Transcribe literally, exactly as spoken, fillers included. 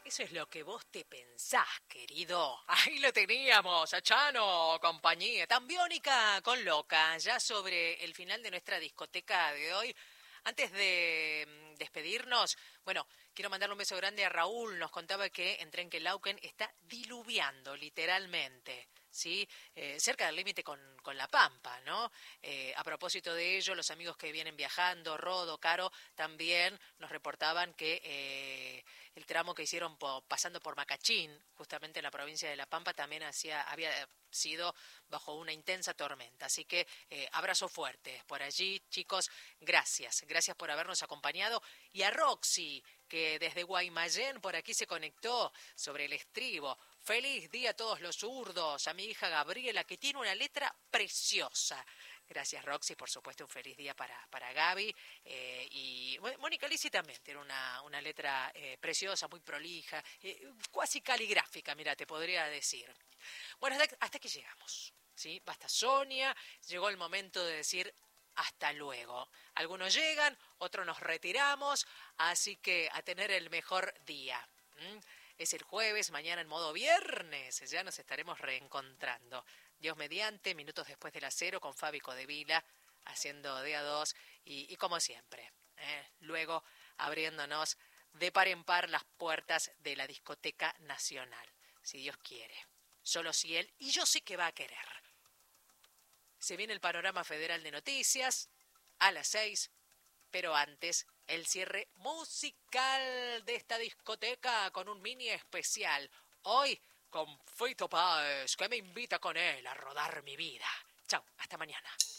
Eso es lo que vos te pensás, querido. Ahí lo teníamos, a Chano, compañía, tan biónica con loca, ya sobre el final de nuestra discoteca de hoy. Antes de mm, despedirnos, bueno, quiero mandarle un beso grande a Raúl. Nos contaba que en Trenquelauquen está diluviando, literalmente, ¿sí? Eh, cerca del límite con, con La Pampa, ¿no? Eh, a propósito de ello, los amigos que vienen viajando, Rodo, Caro, también nos reportaban que eh, el tramo que hicieron po, pasando por Macachín, justamente en la provincia de La Pampa, también hacía, había sido bajo una intensa tormenta. Así que eh, abrazo fuerte por allí, chicos. Gracias, gracias por habernos acompañado. Y a Roxy, que desde Guaymallén por aquí se conectó sobre el estribo. Feliz día a todos los zurdos, a mi hija Gabriela, que tiene una letra preciosa. Gracias, Roxy, por supuesto, un feliz día para, para Gaby. Eh, y Mónica Lisi también tiene una, una letra eh, preciosa, muy prolija, eh, casi caligráfica, mira, te podría decir. Bueno, hasta, hasta que llegamos, ¿sí? Basta Sonia, llegó el momento de decir hasta luego. Algunos llegan, otros nos retiramos, así que a tener el mejor día. ¿Mm? Es el jueves, mañana en modo viernes, ya nos estaremos reencontrando. Dios mediante, minutos después de las cero con Fabi Codevila, haciendo de a dos y, y como siempre, ¿eh? Luego abriéndonos de par en par las puertas de la discoteca nacional, si Dios quiere. Solo si él, y yo sé que va a querer. Se viene el panorama federal de noticias a las seis, pero antes el cierre musical de esta discoteca con un mini especial. Hoy con Fito Páez, que me invita con él a rodar mi vida. Chau, hasta mañana.